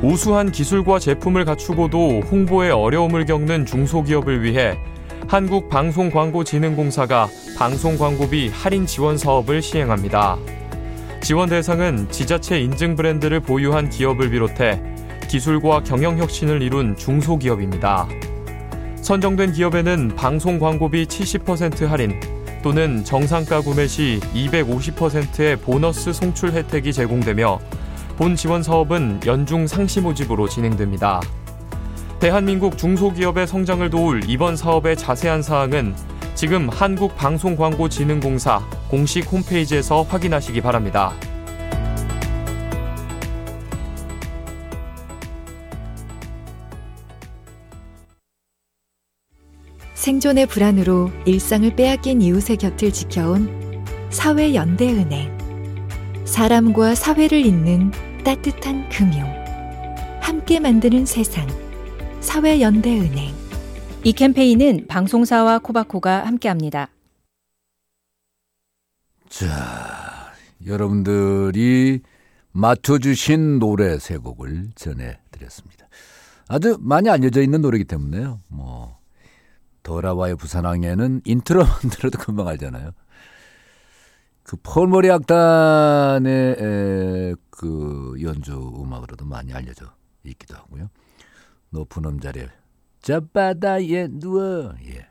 우수한 기술과 제품을 갖추고도 홍보에 어려움을 겪는 중소기업을 위해 한국방송광고진흥공사가 방송광고비 할인 지원 사업을 시행합니다. 지원 대상은 지자체 인증 브랜드를 보유한 기업을 비롯해 기술과 경영 혁신을 이룬 중소기업입니다. 선정된 기업에는 방송광고비 70% 할인 또는 정상가 구매 시 250%의 보너스 송출 혜택이 제공되며 본 지원 사업은 연중 상시 모집으로 진행됩니다. 대한민국 중소기업의 성장을 도울 이번 사업의 자세한 사항은 지금 한국방송광고진흥공사 공식 홈페이지에서 확인하시기 바랍니다. 생존의 불안으로 일상을 빼앗긴 이웃의 곁을 지켜온 사회연대은행. 사람과 사회를 잇는 따뜻한 금융. 함께 만드는 세상. 사회연대은행. 이 캠페인은 방송사와 코바코가 함께합니다. 자, 여러분들이 맞춰주신 노래 세 곡을 전해드렸습니다. 아주 많이 알려져 있는 노래이기 때문에요. 돌아와요 부산항에는 인트로만 들어도 금방 알잖아요. 그 폴머리 악단의 그 연주 음악으로도 많이 알려져 있기도 하고요. 높은 음자리 저 바다에 누워. 예.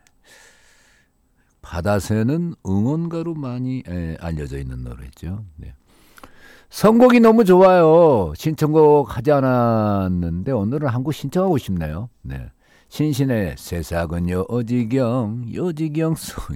바다새는 응원가로 많이 알려져 있는 노래죠. 네. 선곡이 너무 좋아요. 신청곡 하지 않았는데 오늘은 한 곡 신청하고 싶네요. 네. 신신의 세상은 요지경 소리.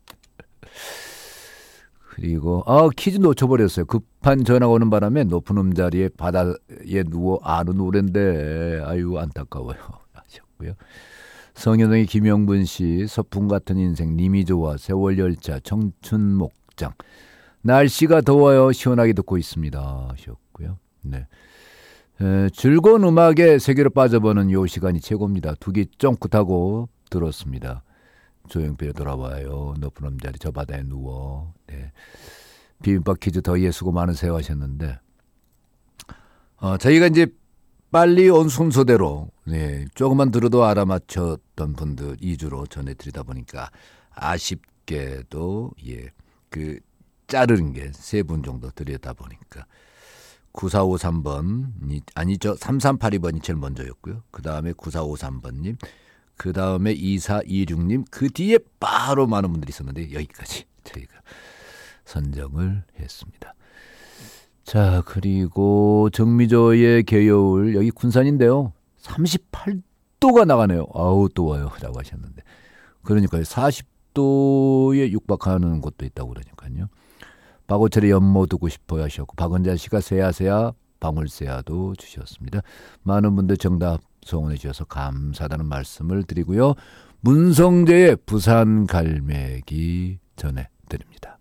그리고 퀴즈 놓쳐버렸어요. 급한 전화가 오는 바람에 높은 음자리에 바다에 누워 아는 노래인데 아유 안타까워요 하셨고요. 성현동의 김영분 씨 서풍 같은 인생 님이 좋아 세월열차 청춘목장 날씨가 더워요 시원하게 듣고 있습니다 하셨고요. 네. 즐거운 음악에 세계로 빠져보는 요 시간이 최고입니다. 두 귀 쫑긋하고 들었습니다. 조용필에 돌아와요. 높은 음자리 저 바다에 누워. 네. 비빔밥 퀴즈 더위에 수고 많으세요 하셨는데 저희가 이제 빨리 온 순서대로 조금만 들어도 알아맞혔던 분들 2주로 전해드리다 보니까 아쉽게도 그 자르는 게 3분 정도 드리다 보니까 9453번 아니죠 3382번이 제일 먼저였고요. 그 다음에 9453번님 그 다음에 2426님 그 뒤에 바로 많은 분들이 있었는데 여기까지 저희가 선정을 했습니다. 자 그리고 정미조의 개여울 여기 군산인데요. 38도가 나가네요. 아우 더워요 라고 하셨는데 그러니까요 40도에 육박하는 곳도 있다고 그러니까요. 박오철의 연모 두고 싶어요 하셨고 박은자 씨가 새야새야 방울새야도 주셨습니다. 많은 분들 정답 성원해 주셔서 감사하다는 말씀을 드리고요. 문성재의 부산 갈매기 전해드립니다.